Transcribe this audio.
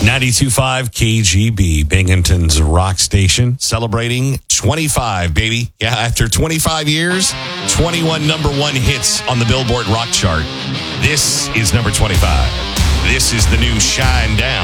92.5 KGB, Binghamton's rock station, celebrating 25, baby. Yeah, after 25 years, 21 number one hits on the Billboard Rock Chart. This is number 25. This is the new Shine Down.